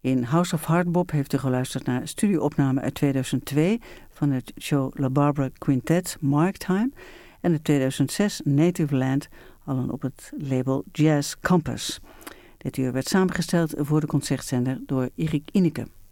In House of Hardbop heeft u geluisterd naar studioopname uit 2002 van het Joe LaBarbera Quintet Marktime en in 2006 Native Land, allen op het label Jazz Compass. Dit uur werd samengesteld voor de concertzender door Erik Ineke.